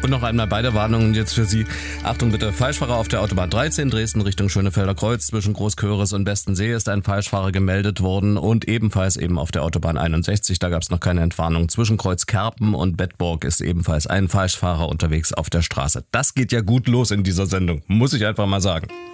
Und noch einmal beide Warnungen jetzt für Sie. Achtung bitte, Falschfahrer auf der Autobahn 13, Dresden Richtung Schönefelder Kreuz. Zwischen Großköris und Bestensee ist ein Falschfahrer gemeldet worden. Und ebenfalls eben auf der Autobahn 61, da gab es noch keine Entwarnung. Zwischen Kreuz Kerpen und Bedburg ist ebenfalls ein Falschfahrer unterwegs auf der Straße. Das geht ja gut los in dieser Sendung, muss ich einfach mal sagen.